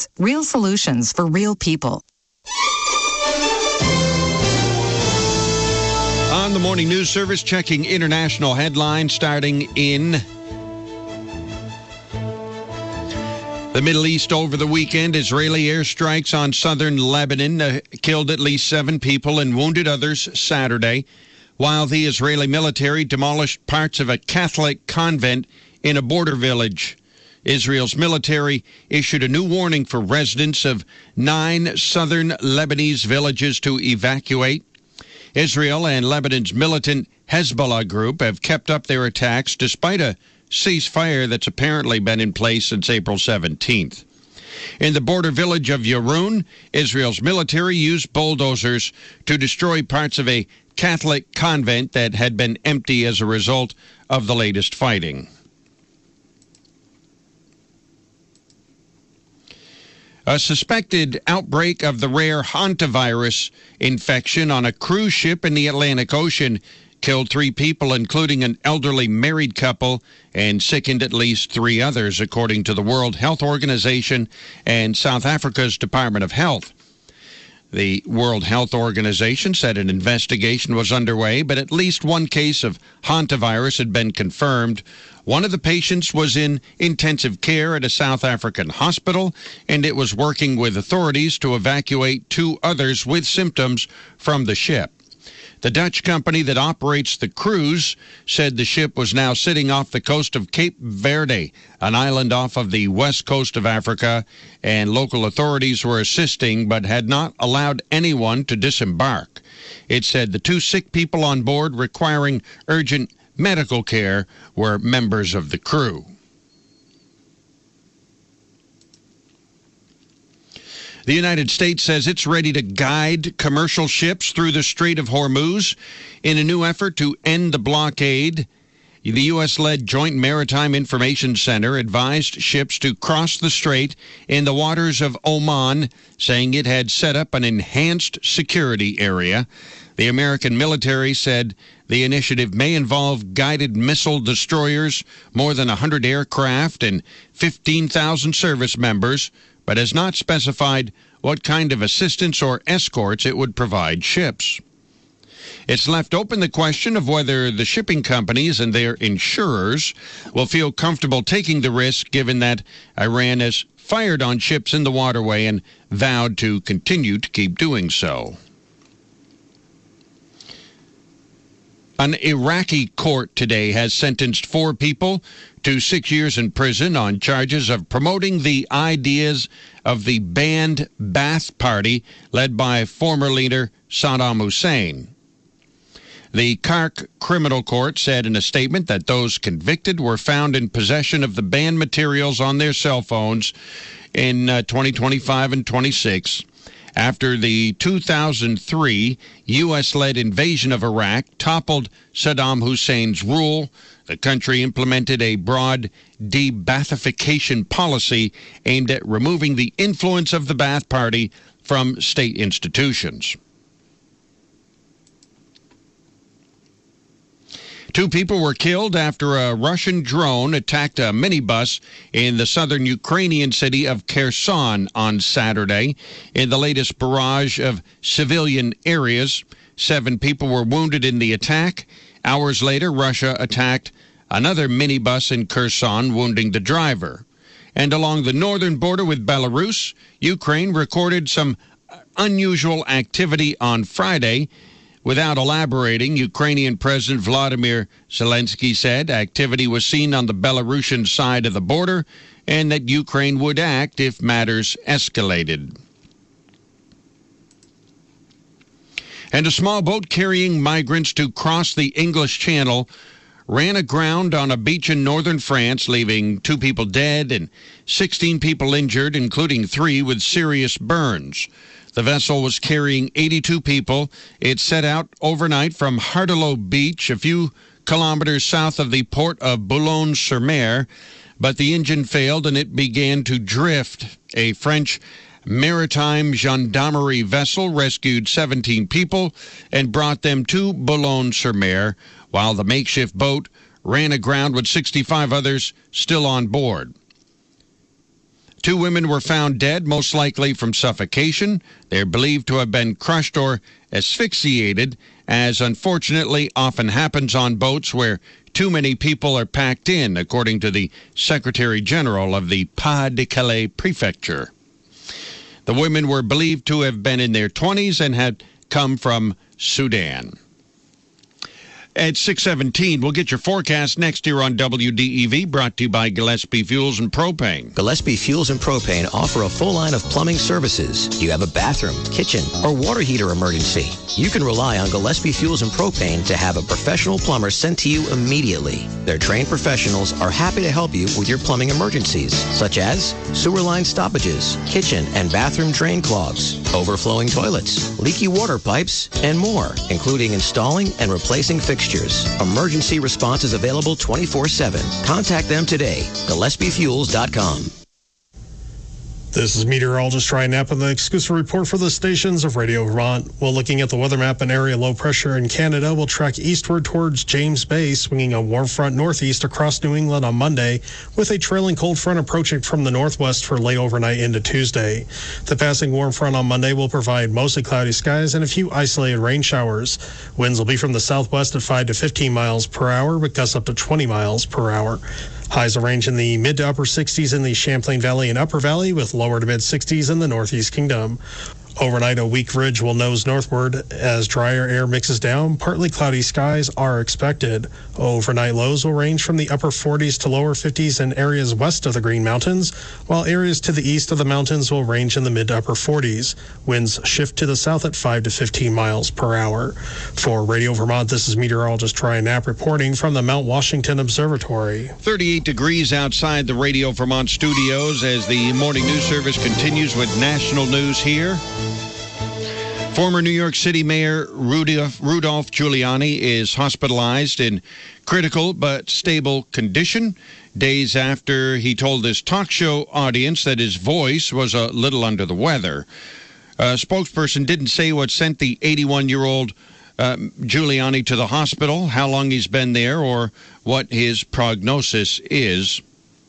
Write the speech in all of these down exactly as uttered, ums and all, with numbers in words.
Real solutions for real people. On the Morning News Service, checking international headlines starting in the Middle East over the weekend. Israeli airstrikes on southern Lebanon uh, killed at least seven people and wounded others Saturday, while the Israeli military demolished parts of a Catholic convent in a border village. Israel's military issued a new warning for residents of nine southern Lebanese villages to evacuate. Israel and Lebanon's militant Hezbollah group have kept up their attacks despite a ceasefire that's apparently been in place since April seventeenth. In the border village of Yaroun, Israel's military used bulldozers to destroy parts of a Catholic convent that had been empty as a result of the latest fighting. A suspected outbreak of the rare hantavirus infection on a cruise ship in the Atlantic Ocean killed three people, including an elderly married couple, and sickened at least three others, according to the World Health Organization and South Africa's Department of Health. The World Health Organization said an investigation was underway, but at least one case of hantavirus had been confirmed. One of the patients was in intensive care at a South African hospital, and it was working with authorities to evacuate two others with symptoms from the ship. The Dutch company that operates the cruise said the ship was now sitting off the coast of Cape Verde, an island off of the west coast of Africa, and local authorities were assisting but had not allowed anyone to disembark. It said the two sick people on board requiring urgent medical care were members of the crew. The United States says it's ready to guide commercial ships through the Strait of Hormuz in a new effort to end the blockade. The U S-led Joint Maritime Information Center advised ships to cross the strait in the waters of Oman, saying it had set up an enhanced security area. The American military said the initiative may involve guided missile destroyers, more than one hundred aircraft, and fifteen thousand service members, but has not specified what kind of assistance or escorts it would provide ships. It's left open the question of whether the shipping companies and their insurers will feel comfortable taking the risk, given that Iran has fired on ships in the waterway and vowed to continue to keep doing so. An Iraqi court today has sentenced four people to six years in prison on charges of promoting the ideas of the banned Ba'ath Party led by former leader Saddam Hussein. The Kark Criminal Court said in a statement that those convicted were found in possession of the banned materials on their cell phones in uh, twenty twenty-five and twenty-six. After the two thousand three U S-led invasion of Iraq toppled Saddam Hussein's rule, the country implemented a broad de-Baathification policy aimed at removing the influence of the Ba'ath Party from state institutions. Two people were killed after a Russian drone attacked a minibus in the southern Ukrainian city of Kherson on Saturday. In the latest barrage of civilian areas, seven people were wounded in the attack. Hours later, Russia attacked another minibus in Kherson, wounding the driver. And along the northern border with Belarus, Ukraine recorded some unusual activity on Friday. Without elaborating, Ukrainian President Vladimir Zelensky said activity was seen on the Belarusian side of the border and that Ukraine would act if matters escalated. And a small boat carrying migrants to cross the English Channel ran aground on a beach in northern France, leaving two people dead and sixteen people injured, including three with serious burns. The vessel was carrying eighty-two people. It set out overnight from Hardelot Beach, a few kilometers south of the port of Boulogne-sur-Mer, but the engine failed and it began to drift. A French maritime gendarmerie vessel rescued seventeen people and brought them to Boulogne-sur-Mer, while the makeshift boat ran aground with sixty-five others still on board. Two women were found dead, most likely from suffocation. They're believed to have been crushed or asphyxiated, as unfortunately often happens on boats where too many people are packed in, according to the Secretary General of the Pas-de-Calais Prefecture. The women were believed to have been in their twenties and had come from Sudan. At six seventeen, we'll get your forecast next year on W D E V, brought to you by Gillespie Fuels and Propane. Gillespie Fuels and Propane offer a full line of plumbing services. Do you have a bathroom, kitchen, or water heater emergency? You can rely on Gillespie Fuels and Propane to have a professional plumber sent to you immediately. Their trained professionals are happy to help you with your plumbing emergencies, such as sewer line stoppages, kitchen and bathroom drain clogs, overflowing toilets, leaky water pipes, and more, including installing and replacing fixtures. Emergency response is available twenty-four seven. Contact them today. Gillespie Fuels dot com. This is meteorologist Ryan Knapp with an exclusive report for the stations of Radio Vermont. While looking at the weather map, an area low pressure in Canada will track eastward towards James Bay, swinging a warm front northeast across New England on Monday, with a trailing cold front approaching from the northwest for late overnight into Tuesday. The passing warm front on Monday will provide mostly cloudy skies and a few isolated rain showers. Winds will be from the southwest at five to fifteen miles per hour, with gusts up to twenty miles per hour. Highs will range in the mid to upper sixties in the Champlain Valley and Upper Valley, with lower to mid sixties in the Northeast Kingdom. Overnight, a weak ridge will nose northward as drier air mixes down. Partly cloudy skies are expected. Overnight lows will range from the upper forties to lower fifties in areas west of the Green Mountains, while areas to the east of the mountains will range in the mid to upper forties. Winds shift to the south at five to fifteen miles per hour. For Radio Vermont, this is meteorologist Ryan Knapp reporting from the Mount Washington Observatory. thirty-eight degrees outside the Radio Vermont studios as the morning news service continues with national news here. Former New York City Mayor Rudolph, Rudolph Giuliani is hospitalized in critical but stable condition days after he told his talk show audience that his voice was a little under the weather. A spokesperson didn't say what sent the eighty-one-year-old uh, Giuliani to the hospital, how long he's been there, or what his prognosis is.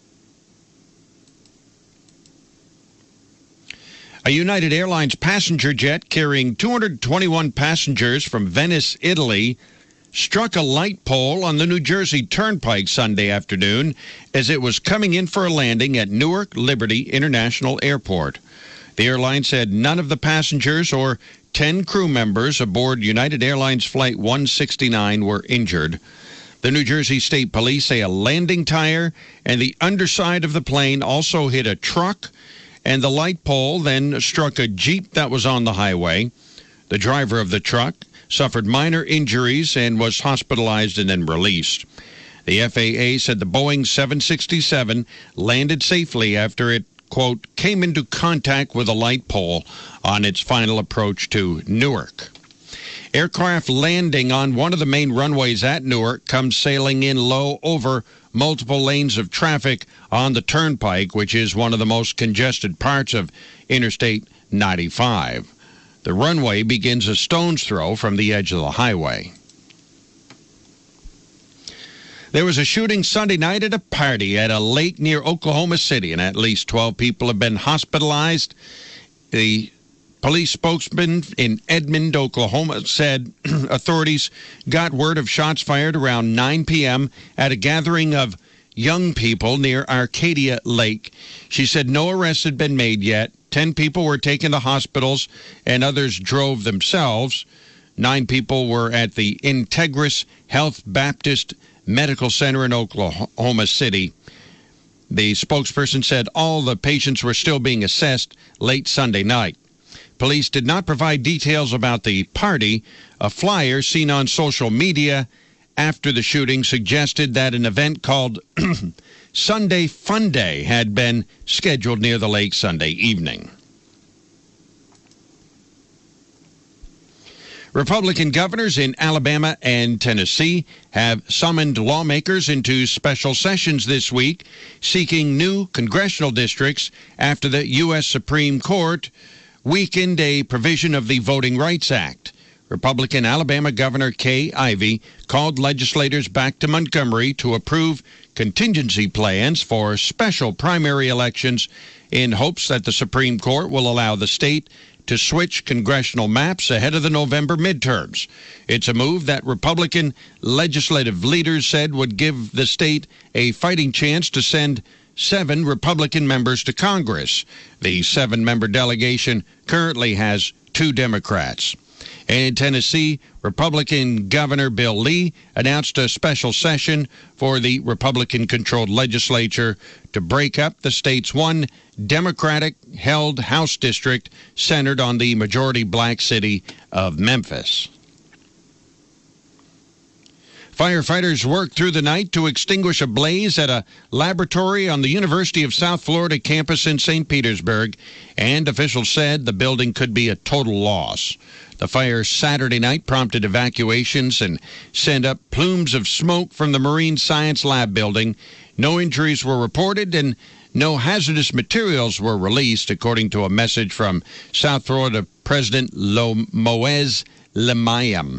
A United Airlines passenger jet carrying two hundred twenty-one passengers from Venice, Italy, struck a light pole on the New Jersey Turnpike Sunday afternoon as it was coming in for a landing at Newark Liberty International Airport. The airline said none of the passengers or ten crew members aboard United Airlines Flight one sixty-nine were injured. The New Jersey State Police say a landing tire and the underside of the plane also hit a truck, and the light pole then struck a Jeep that was on the highway. The driver of the truck suffered minor injuries and was hospitalized and then released. The F A A said the Boeing seven sixty-seven landed safely after it, quote, came into contact with a light pole on its final approach to Newark. Aircraft landing on one of the main runways at Newark comes sailing in low over multiple lanes of traffic on the Turnpike, which is one of the most congested parts of Interstate ninety-five. The runway begins a stone's throw from the edge of the highway. There was a shooting Sunday night at a party at a lake near Oklahoma City, and at least twelve people have been hospitalized. The police spokesman in Edmond, Oklahoma, said authorities got word of shots fired around nine p.m. at a gathering of young people near Arcadia Lake. She said no arrests had been made yet. Ten people were taken to hospitals and others drove themselves. Nine people were at the Integris Health Baptist Medical Center in Oklahoma City. The spokesperson said all the patients were still being assessed late Sunday night. Police did not provide details about the party. A flyer seen on social media after the shooting suggested that an event called Sunday Fun Day had been scheduled near the lake Sunday evening. Republican governors in Alabama and Tennessee have summoned lawmakers into special sessions this week, seeking new congressional districts after the U S Supreme Court weakened a provision of the Voting Rights Act. Republican Alabama Governor Kay Ivey called legislators back to Montgomery to approve contingency plans for special primary elections in hopes that the Supreme Court will allow the state to switch congressional maps ahead of the November midterms. It's a move that Republican legislative leaders said would give the state a fighting chance to send seven Republican members to Congress. The seven-member delegation currently has two Democrats. In Tennessee, Republican Governor Bill Lee announced a special session for the Republican-controlled legislature to break up the state's one Democratic-held House district centered on the majority-black city of Memphis. Firefighters worked through the night to extinguish a blaze at a laboratory on the University of South Florida campus in Saint Petersburg, and officials said the building could be a total loss. The fire Saturday night prompted evacuations and sent up plumes of smoke from the Marine Science Lab building. No injuries were reported and no hazardous materials were released, according to a message from South Florida President Moez Lemayam.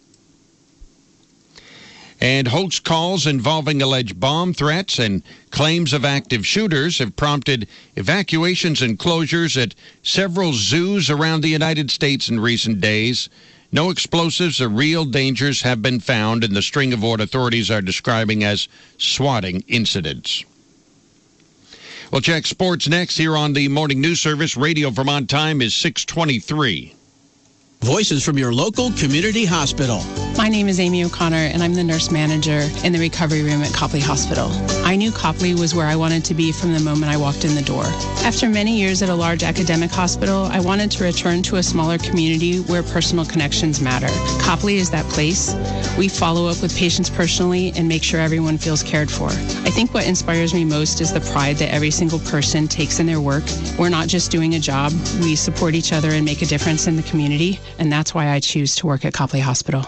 And hoax calls involving alleged bomb threats and claims of active shooters have prompted evacuations and closures at several zoos around the United States in recent days. No explosives or real dangers have been found in the string of what authorities are describing as swatting incidents. We'll check sports next here on the Morning News Service. Radio Vermont time is six twenty-three. Voices from your local community hospital. My name is Amy O'Connor, and I'm the nurse manager in the recovery room at Copley Hospital. I knew Copley was where I wanted to be from the moment I walked in the door. After many years at a large academic hospital, I wanted to return to a smaller community where personal connections matter. Copley is that place. We follow up with patients personally and make sure everyone feels cared for. I think what inspires me most is the pride that every single person takes in their work. We're not just doing a job. We support each other and make a difference in the community. And that's why I choose to work at Copley Hospital.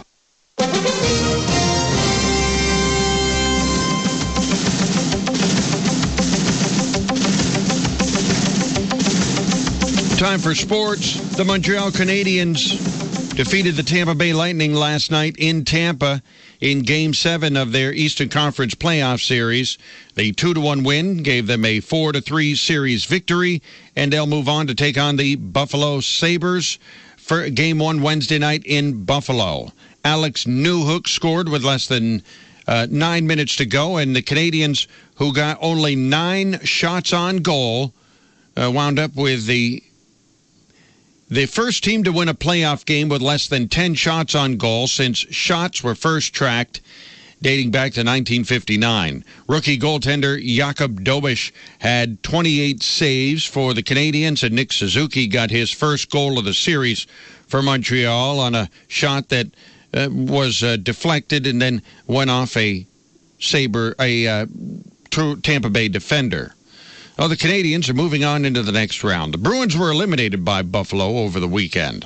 Time for sports. The Montreal Canadiens defeated the Tampa Bay Lightning last night in Tampa in Game seven of their Eastern Conference playoff series. The two to one win gave them a four to three series victory, and they'll move on to take on the Buffalo Sabres for Game one Wednesday night in Buffalo. Alex Newhook scored with less than uh, nine minutes to go, and the Canadiens, who got only nine shots on goal, uh, wound up with the The first team to win a playoff game with less than ten shots on goal since shots were first tracked dating back to nineteen fifty-nine. Rookie goaltender Jakub Dobeš had twenty-eight saves for the Canadiens, and Nick Suzuki got his first goal of the series for Montreal on a shot that uh, was uh, deflected and then went off a Sabre, a uh, Tampa Bay defender. Well, the Canadiens are moving on into the next round. The Bruins were eliminated by Buffalo over the weekend.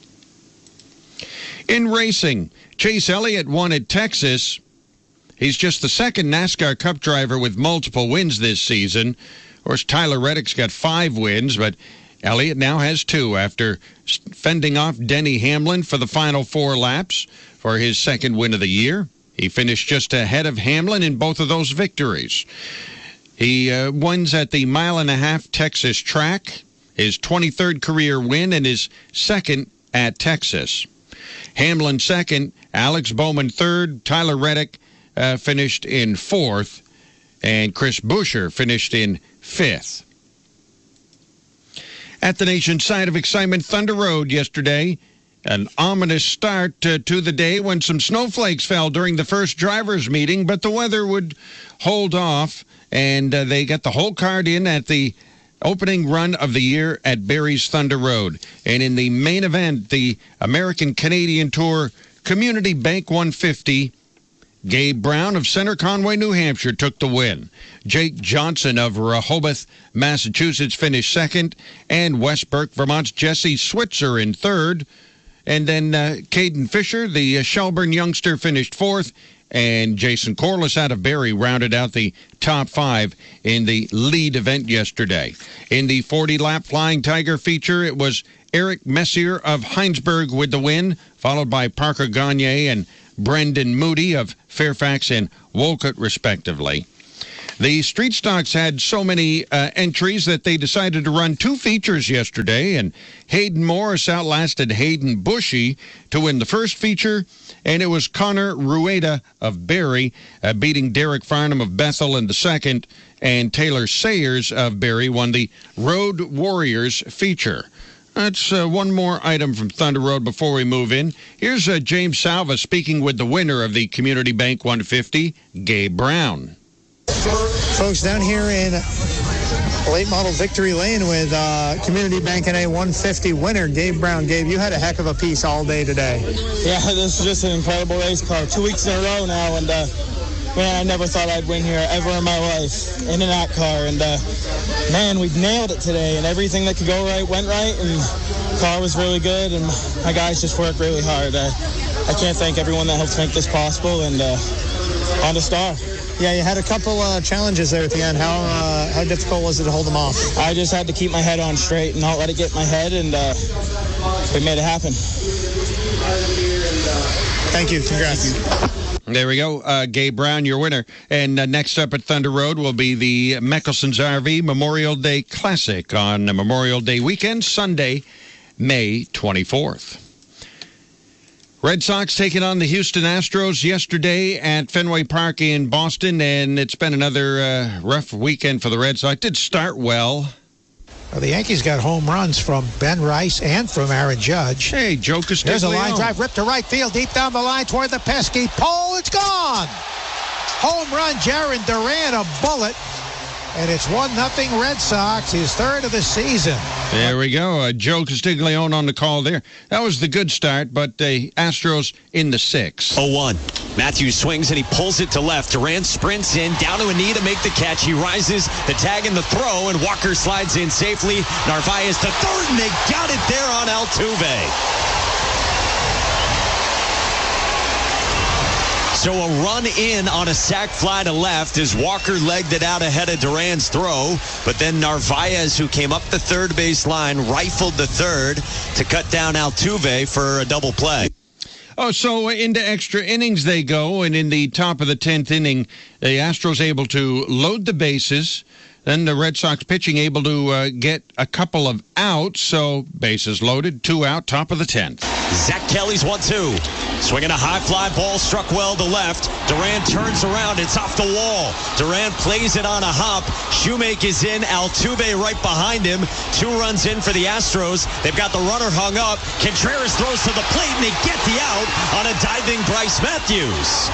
In racing, Chase Elliott won at Texas. He's just the second NASCAR Cup driver with multiple wins this season. Of course, Tyler Reddick's got five wins, but Elliott now has two after fending off Denny Hamlin for the final four laps for his second win of the year. He finished just ahead of Hamlin in both of those victories. He uh, wins at the mile and a half Texas track, his twenty-third career win, and his second at Texas. Hamlin second, Alex Bowman third, Tyler Reddick uh, finished in fourth, and Chris Buescher finished in fifth. At the nation's site of excitement, Thunder Road yesterday, an ominous start uh, to the day when some snowflakes fell during the first drivers' meeting, but the weather would hold off. And uh, they got the whole card in at the opening run of the year at Barry's Thunder Road. And in the main event, the American Canadian Tour Community Bank one fifty, Gabe Brown of Center Conway, New Hampshire, took the win. Jake Johnson of Rehoboth, Massachusetts, finished second. And West Burke, Vermont's Jesse Switzer in third. And then uh, Caden Fisher, the uh, Shelburne youngster, finished fourth. And Jason Corliss out of Barrie rounded out the top five in the lead event yesterday. In the forty-lap Flying Tiger feature, it was Eric Messier of Heinsberg with the win, followed by Parker Gagne and Brendan Moody of Fairfax and Wolcott, respectively. The Street Stocks had so many uh, entries that they decided to run two features yesterday, and Hayden Morris outlasted Hayden Bushy to win the first feature, and it was Connor Rueda of Barrie uh, beating Derek Farnham of Bethel in the second, and Taylor Sayers of Barrie won the Road Warriors feature. That's uh, one more item from Thunder Road before we move in. Here's uh, James Salva speaking with the winner of the Community Bank one fifty, Gabe Brown. Folks, down here in late model Victory Lane with uh, Community Bank N A one fifty winner, Gabe Brown. Gabe, you had a heck of a piece all day today. Yeah, this is just an incredible race car. Two weeks in a row now, and uh, man, I never thought I'd win here ever in my life in an A T car. And uh, man, we nailed it today, and everything that could go right went right, and the car was really good, and my guys just worked really hard. Uh, I can't thank everyone that helped make this possible, and uh, on to Star. Yeah, you had a couple uh, challenges there at the end. How uh, how difficult was it to hold them off? I just had to keep my head on straight and not let it get my head, and uh, we made it happen. Thank you. Congrats. There we go. Uh, Gabe Brown, your winner. And uh, next up at Thunder Road will be the Meckelson's R V Memorial Day Classic on Memorial Day weekend, Sunday, May twenty-fourth. Red Sox taking on the Houston Astros yesterday at Fenway Park in Boston, and it's been another uh, rough weekend for the Red Sox. It did start well. Well, the Yankees got home runs from Ben Rice and from Aaron Judge. Hey, Joe Castiglione. There's a line drive, ripped to right field, deep down the line toward the pesky pole. It's gone. Home run, Jarren Duran, a bullet. And it's one nothing Red Sox, his third of the season. There we go. Uh, Joe Castiglione on the call there. That was the good start, but the uh, Astros in the sixth. oh one. Matthews swings and he pulls it to left. Durant sprints in, down to a knee to make the catch. He rises, the tag and the throw, and Walker slides in safely. Narvaez to third, and they got it there on Altuve. So a run in on a sac fly to left as Walker legged it out ahead of Duran's throw. But then Narvaez, who came up the third base line, rifled the third to cut down Altuve for a double play. Oh, so into extra innings they go, and in the top of the tenth inning, the Astros able to load the bases. Then the Red Sox pitching able to uh, get a couple of outs, so bases loaded, two out, top of the tenth. Zach Kelly's one two. Swinging a high fly ball, struck well to left. Durant turns around, it's off the wall. Durant plays it on a hop. Shoemake is in, Altuve right behind him. Two runs in for the Astros. They've got the runner hung up. Contreras throws to the plate, and they get the out on a diving Bryce Matthews.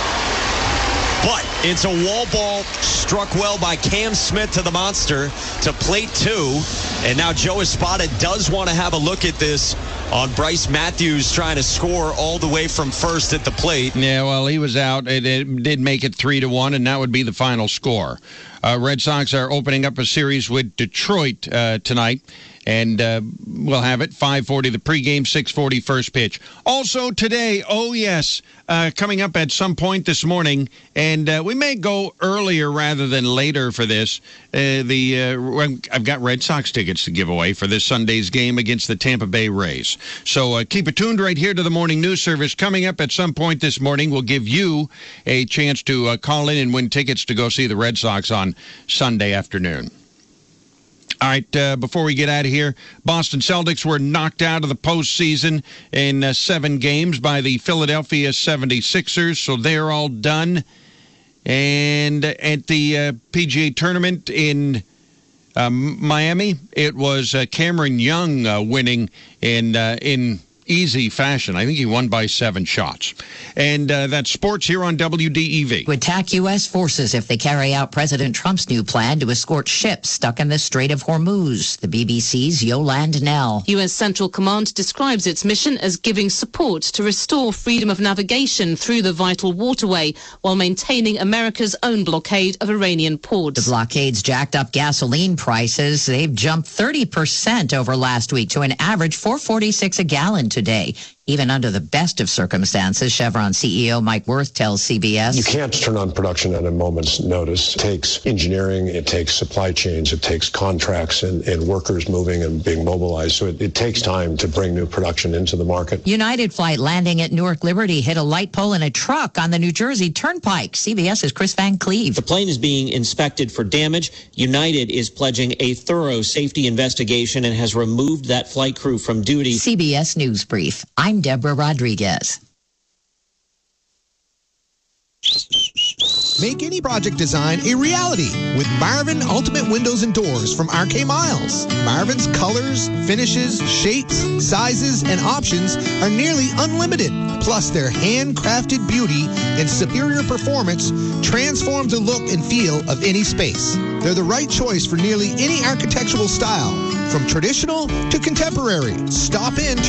But it's a wall ball struck well by Cam Smith to the monster to plate two. And now Joe Espada does want to have a look at this on Bryce Matthews trying to score all the way from first at the plate. Yeah, well, he was out. It, it did make it three to one, and that would be the final score. Uh, Red Sox are opening up a series with Detroit uh, tonight. And uh, we'll have it, five forty the pregame, six forty first pitch. Also today, oh yes, uh, coming up at some point this morning, and uh, we may go earlier rather than later for this. Uh, the uh, I've got Red Sox tickets to give away for this Sunday's game against the Tampa Bay Rays. So uh, keep it tuned right here to the morning news service. Coming up at some point this morning, we'll give you a chance to uh, call in and win tickets to go see the Red Sox on Sunday afternoon. All right, uh, before we get out of here, Boston Celtics were knocked out of the postseason in uh, seven games by the Philadelphia seventy-sixers, so they're all done. And at the uh, P G A tournament in um, Miami, it was uh, Cameron Young uh, winning in uh, in easy fashion. I think he won by seven shots. And uh, that's sports here on W D E V. To attack U S forces if they carry out President Trump's new plan to escort ships stuck in the Strait of Hormuz. The B B C's Yolande Nell. U S Central Command describes its mission as giving support to restore freedom of navigation through the vital waterway while maintaining America's own blockade of Iranian ports. The blockade's jacked up gasoline prices. They've jumped thirty percent over last week to an average four forty-six a gallon today. Even under the best of circumstances, Chevron C E O Mike Wirth tells C B S. You can't turn on production at a moment's notice. It takes engineering, it takes supply chains, it takes contracts and, and workers moving and being mobilized. So it, it takes time to bring new production into the market. United flight landing at Newark Liberty hit a light pole in a truck on the New Jersey Turnpike. CBS's Chris Van Cleve. The plane is being inspected for damage. United is pledging a thorough safety investigation and has removed that flight crew from duty. C B S News Brief. I'm Deborah Rodriguez. Make any project design a reality with Marvin Ultimate Windows and Doors from R K Miles. Marvin's colors, finishes, shapes, sizes, and options are nearly unlimited. Plus, their handcrafted beauty and superior performance transform the look and feel of any space. They're the right choice for nearly any architectural style, from traditional to contemporary. Stop in